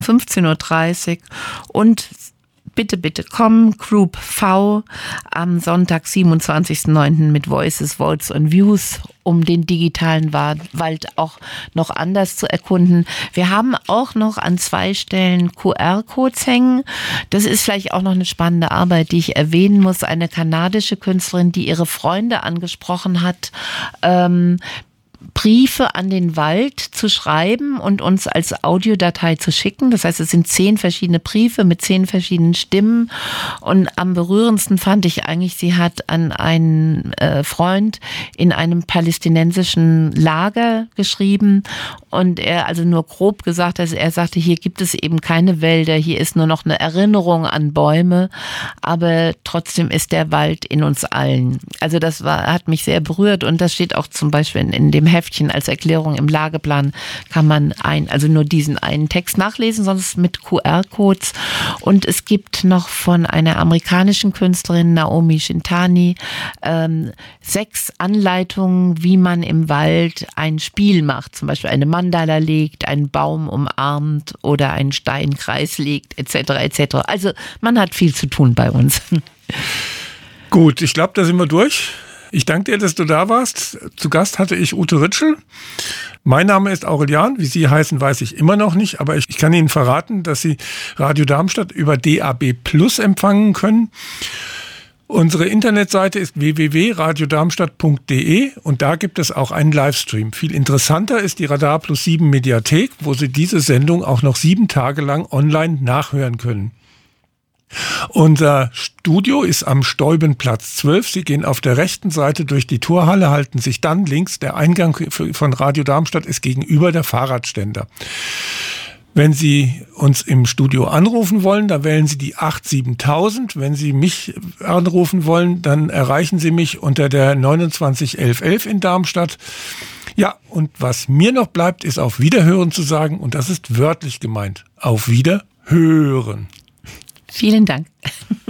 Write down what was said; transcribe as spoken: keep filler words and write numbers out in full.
fünfzehn Uhr dreißig und Bitte, bitte komm, Group V am Sonntag, siebenundzwanzigsten neunten mit Voices, Votes und Views, um den digitalen Wald auch noch anders zu erkunden. Wir haben auch noch an zwei Stellen Q R-Codes hängen. Das ist vielleicht auch noch eine spannende Arbeit, die ich erwähnen muss. Eine kanadische Künstlerin, die ihre Freunde angesprochen hat, ähm, Briefe an den Wald zu schreiben und uns als Audiodatei zu schicken. Das heißt, es sind zehn verschiedene Briefe mit zehn verschiedenen Stimmen. Und am berührendsten fand ich eigentlich, sie hat an einen äh, Freund in einem palästinensischen Lager geschrieben. Und er also nur grob gesagt, also er sagte, hier gibt es eben keine Wälder, hier ist nur noch eine Erinnerung an Bäume, aber trotzdem ist der Wald in uns allen. Also das war, hat mich sehr berührt und das steht auch zum Beispiel in, in dem Heftchen als Erklärung im Lageplan, kann man ein, also nur diesen einen Text nachlesen, sonst mit Q R-Codes. Und es gibt noch von einer amerikanischen Künstlerin, Naomi Shintani, ähm, sechs Anleitungen, wie man im Wald ein Spiel macht, zum Beispiel eine Mandala legt, einen Baum umarmt oder einen Steinkreis legt, et cetera et cetera. Also man hat viel zu tun bei uns. Gut, ich glaube, da sind wir durch. Ich danke dir, dass du da warst. Zu Gast hatte ich Ute Ritschl. Mein Name ist Aurelian. Wie Sie heißen, weiß ich immer noch nicht. Aber ich, ich kann Ihnen verraten, dass Sie Radio Darmstadt über D A B Plus empfangen können. Unsere Internetseite ist w w w punkt radio darmstadt punkt d e und da gibt es auch einen Livestream. Viel interessanter ist die Radar Plus sieben Mediathek, wo Sie diese Sendung auch noch sieben Tage lang online nachhören können. Unser Studio ist am Steubenplatz zwölf. Sie gehen auf der rechten Seite durch die Torhalle, halten sich dann links. Der Eingang von Radio Darmstadt ist gegenüber der Fahrradständer. Wenn Sie uns im Studio anrufen wollen, dann wählen Sie die acht siebentausend. Wenn Sie mich anrufen wollen, dann erreichen Sie mich unter der neunundzwanzig elf elf in Darmstadt. Ja, und was mir noch bleibt, ist auf Wiederhören zu sagen. Und das ist wörtlich gemeint. Auf Wiederhören. Vielen Dank.